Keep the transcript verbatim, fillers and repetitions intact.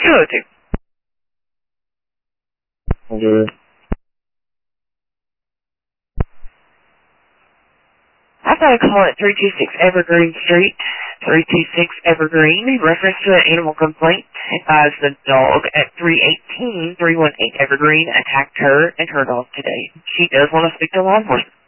two oh two. Okay. I've got a call at three two six Evergreen Street, three two six Evergreen, in reference to an animal complaint. Advised the dog at three eighteen three one eight Evergreen attacked her and her dog today. She does want to speak to law enforcement.